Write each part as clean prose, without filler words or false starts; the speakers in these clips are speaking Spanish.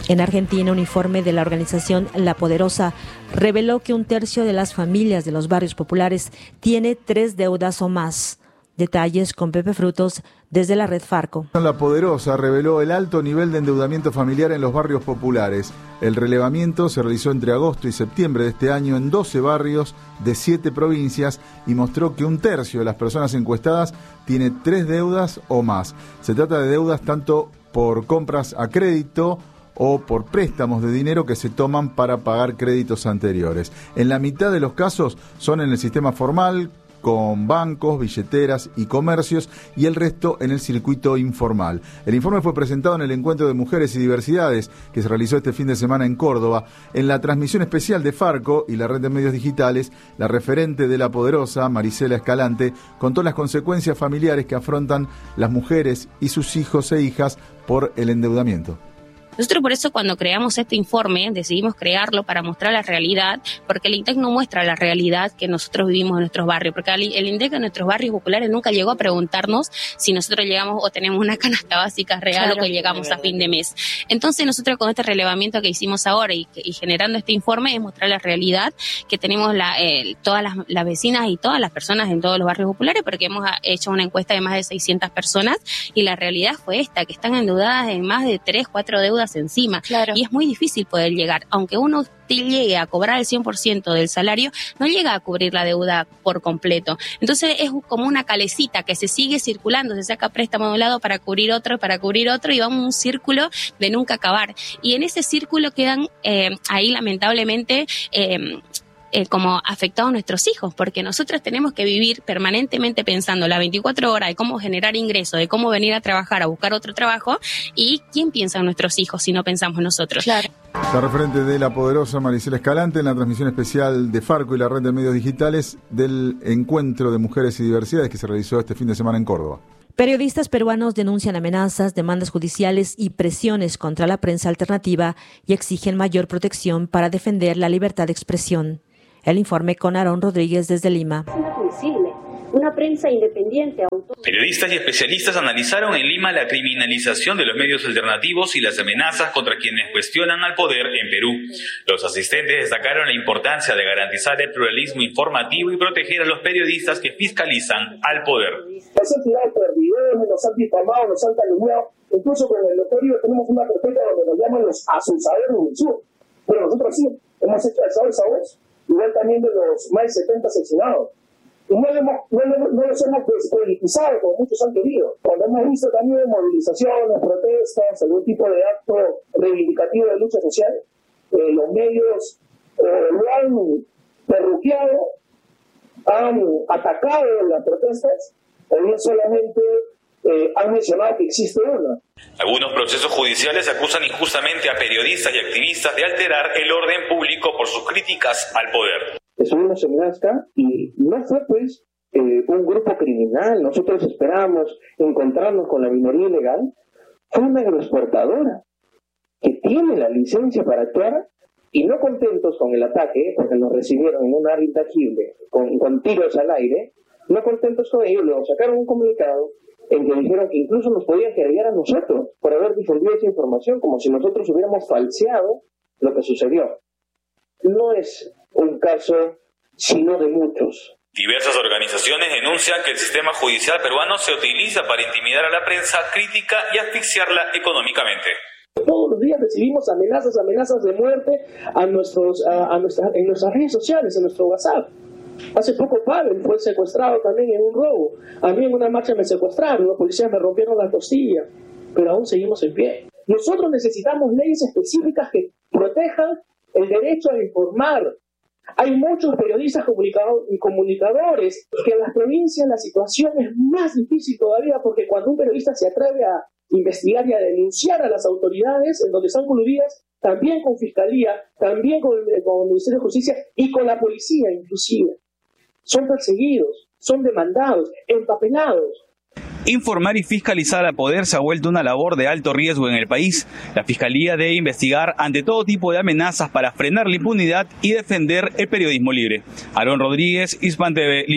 En Argentina, un informe de la organización La Poderosa reveló que 1/3 de las familias de los barrios populares tiene 3 deudas o más. Detalles con Pepe Frutos desde la red Farco. La Poderosa reveló el alto nivel de endeudamiento familiar en los barrios populares. El relevamiento se realizó entre agosto y septiembre de este año en 12 barrios de 7 provincias y mostró que 1/3 de las personas encuestadas tiene 3 deudas o más. Se trata de deudas tanto por compras a crédito o por préstamos de dinero que se toman para pagar créditos anteriores. En la mitad de los casos son en el sistema formal, con bancos, billeteras y comercios, y el resto en el circuito informal. El informe fue presentado en el Encuentro de Mujeres y Diversidades que se realizó este fin de semana en Córdoba. En la transmisión especial de Farco y la red de medios digitales, la referente de La Poderosa, Marisela Escalante, contó las consecuencias familiares que afrontan las mujeres y sus hijos e hijas por el endeudamiento. Nosotros por eso cuando creamos este informe decidimos crearlo para mostrar la realidad, porque el INDEC no muestra la realidad que nosotros vivimos en nuestros barrios, porque el INDEC en nuestros barrios populares nunca llegó a preguntarnos si nosotros llegamos o tenemos una canasta básica real o que llegamos a fin de mes. Entonces nosotros con este relevamiento que hicimos ahora y generando este informe es mostrar la realidad que tenemos todas las vecinas y todas las personas en todos los barrios populares, porque hemos hecho una encuesta de más de 600 personas y la realidad fue esta, que están endeudadas en más de 3, 4 deudas encima. Claro. Y es muy difícil poder llegar, aunque uno llegue a cobrar el 100% del salario, no llega a cubrir la deuda por completo. Entonces es como una calecita que se sigue circulando, se saca préstamo de un lado para cubrir otro y vamos a un círculo de nunca acabar. Y en ese círculo quedan ahí lamentablemente como afectados nuestros hijos, porque nosotros tenemos que vivir permanentemente pensando las 24 horas de cómo generar ingresos, de cómo venir a trabajar, a buscar otro trabajo, y ¿quién piensa en nuestros hijos si no pensamos nosotros? Claro. La referente de La Poderosa, Marisela Escalante, en la transmisión especial de Farco y la red de medios digitales del Encuentro de Mujeres y Diversidades que se realizó este fin de semana en Córdoba. Periodistas peruanos denuncian amenazas, demandas judiciales y presiones contra la prensa alternativa y exigen mayor protección para defender la libertad de expresión. El informe con Aarón Rodríguez desde Lima. Una prensa independiente, autónoma. Periodistas y especialistas analizaron en Lima la criminalización de los medios alternativos y las amenazas contra quienes cuestionan al poder en Perú. Los asistentes destacaron la importancia de garantizar el pluralismo informativo y proteger a los periodistas que fiscalizan al poder. Nos han tirado por videos, nos han difamado, nos han calumniado. Incluso con el notorio tenemos una carpeta donde nos llaman los asusadores del sur. Pero nosotros sí hemos hecho alzar esa voz, igual también de los más de 70 asesinados. Y no los hemos despolitizado como muchos han querido. Cuando hemos visto también movilizaciones, protestas, algún tipo de acto reivindicativo de lucha social, los medios lo han perruqueado, han atacado las protestas, o bien solamente han mencionado que existe una. Algunos procesos judiciales acusan injustamente a periodistas y activistas de alterar el orden público por sus críticas al poder. Estuvimos en Nazca y no fue pues un grupo criminal. Nosotros esperamos encontrarnos con la minoría ilegal. Fue una agroexportadora que tiene la licencia para actuar y no contentos con el ataque, porque nos recibieron en un área intangible, con tiros al aire, no contentos con ello, luego sacaron un comunicado en que dijeron que incluso nos podían querellar a nosotros por haber difundido esa información, como si nosotros hubiéramos falseado lo que sucedió. No es un caso, sino de muchos. Diversas organizaciones denuncian que el sistema judicial peruano se utiliza para intimidar a la prensa crítica y asfixiarla económicamente. Todos los días recibimos amenazas de muerte en nuestras redes sociales, en nuestro WhatsApp. Hace poco Pavel fue secuestrado también en un robo. A mí en una marcha me secuestraron, los policías me rompieron la costilla, pero aún seguimos en pie. Nosotros necesitamos leyes específicas que protejan el derecho a informar. Hay muchos periodistas y comunicadores que en las provincias la situación es más difícil todavía, porque cuando un periodista se atreve a investigar y a denunciar a las autoridades en donde están coludidas, también con Fiscalía, también con el Ministerio de Justicia y con la policía inclusive, son perseguidos, son demandados, empapelados. Informar y fiscalizar al poder se ha vuelto una labor de alto riesgo en el país. La Fiscalía debe investigar ante todo tipo de amenazas para frenar la impunidad y defender el periodismo libre. Aarón Rodríguez, Hispan TV, Lima.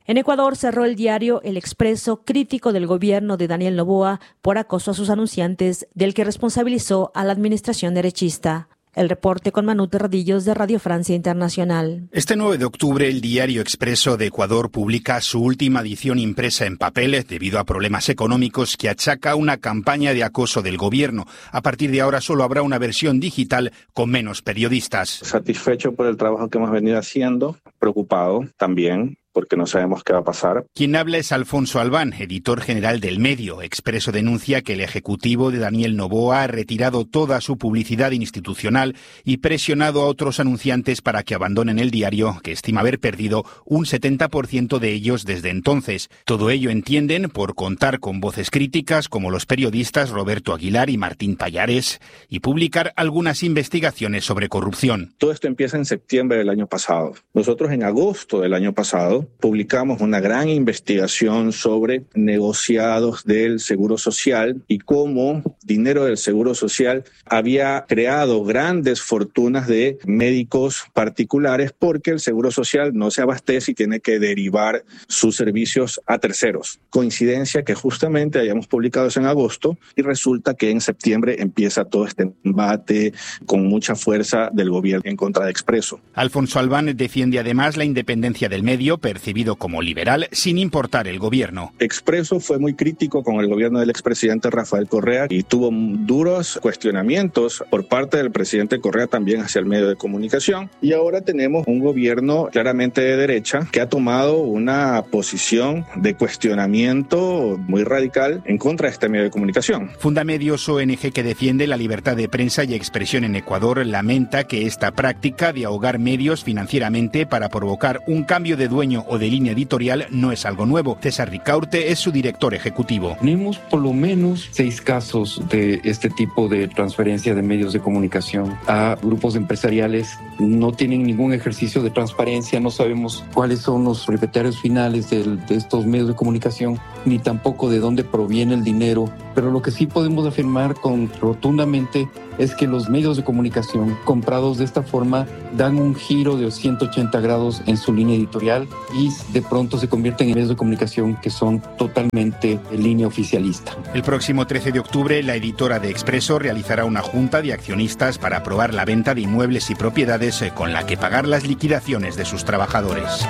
En Ecuador cerró el diario El Expreso, crítico del gobierno de Daniel Noboa por acoso a sus anunciantes, del que responsabilizó a la administración derechista. El reporte con Manute Rodillos de Radio Francia Internacional. Este 9 de octubre, el diario Expreso de Ecuador publica su última edición impresa en papel debido a problemas económicos que achaca una campaña de acoso del gobierno. A partir de ahora solo habrá una versión digital con menos periodistas. Satisfecho por el trabajo que hemos venido haciendo, preocupado también, porque no sabemos qué va a pasar. Quien habla es Alfonso Albán, editor general del medio. Expreso denuncia que el ejecutivo de Daniel Noboa ha retirado toda su publicidad institucional y presionado a otros anunciantes para que abandonen el diario, que estima haber perdido un 70% de ellos desde entonces. Todo ello, entienden, por contar con voces críticas como los periodistas Roberto Aguilar y Martín Pallares y publicar algunas investigaciones sobre corrupción. Todo esto empieza en septiembre del año pasado. Nosotros en agosto del año pasado publicamos una gran investigación sobre negociados del Seguro Social y cómo dinero del Seguro Social había creado grandes fortunas de médicos particulares porque el Seguro Social no se abastece y tiene que derivar sus servicios a terceros. Coincidencia que justamente hayamos publicado eso en agosto y resulta que en septiembre empieza todo este embate con mucha fuerza del gobierno en contra de Expreso. Alfonso Albán defiende además la independencia del medio, percibido como liberal, sin importar el gobierno. Expreso fue muy crítico con el gobierno del expresidente Rafael Correa y tuvo duros cuestionamientos por parte del presidente Correa también hacia el medio de comunicación. Y ahora tenemos un gobierno claramente de derecha que ha tomado una posición de cuestionamiento muy radical en contra de este medio de comunicación. Fundamedios, ONG que defiende la libertad de prensa y expresión en Ecuador, lamenta que esta práctica de ahogar medios financieramente para provocar un cambio de dueño o de línea editorial no es algo nuevo. César Ricaurte es su director ejecutivo. Tenemos por lo menos 6 casos de este tipo de transferencia de medios de comunicación a grupos empresariales. No tienen ningún ejercicio de transparencia, no sabemos cuáles son los propietarios finales de estos medios de comunicación, ni tampoco de dónde proviene el dinero. Pero lo que sí podemos afirmar rotundamente es que los medios de comunicación comprados de esta forma dan un giro de 180 grados en su línea editorial y de pronto se convierten en medios de comunicación que son totalmente en línea oficialista. El próximo 13 de octubre, la editora de Expreso realizará una junta de accionistas para aprobar la venta de inmuebles y propiedades con la que pagar las liquidaciones de sus trabajadores.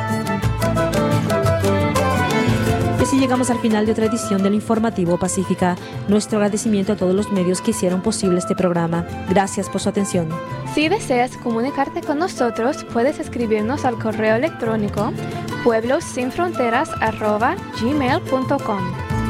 Y así llegamos al final de otra edición del Informativo Pacífica. Nuestro agradecimiento a todos los medios que hicieron posible este programa. Gracias por su atención. Si deseas comunicarte con nosotros, puedes escribirnos al correo electrónico pueblosinfronteras@gmail.com.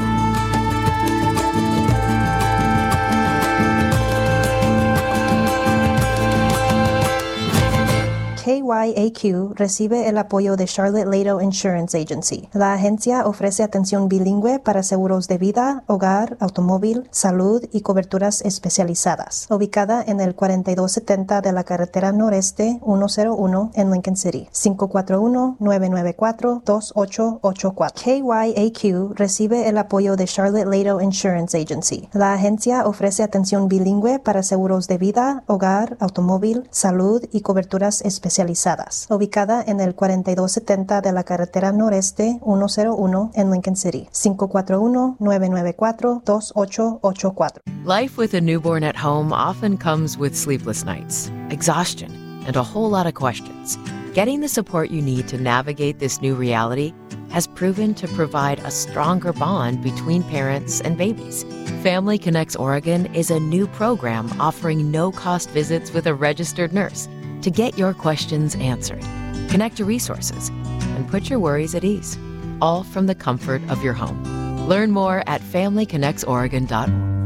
KYAQ recibe el apoyo de Charlotte Lato Insurance Agency. La agencia ofrece atención bilingüe para seguros de vida, hogar, automóvil, salud y coberturas especializadas. Ubicada en el 4270 de la carretera noreste 101 en Lincoln City. 541-994-2884. KYAQ recibe el apoyo de Charlotte Lato Insurance Agency. La agencia ofrece atención bilingüe para seguros de vida, hogar, automóvil, salud y coberturas especializadas. Ubicada en el 4270 de la carretera noreste 101 en Lincoln City. 541-994-2884. Life with a newborn at home often comes with sleepless nights, exhaustion, and a whole lot of questions. Getting the support you need to navigate this new reality has proven to provide a stronger bond between parents and babies. Family Connects Oregon is a new program offering no-cost visits with a registered nurse to get your questions answered, connect to resources, and put your worries at ease, all from the comfort of your home. Learn more at FamilyConnectsOregon.org.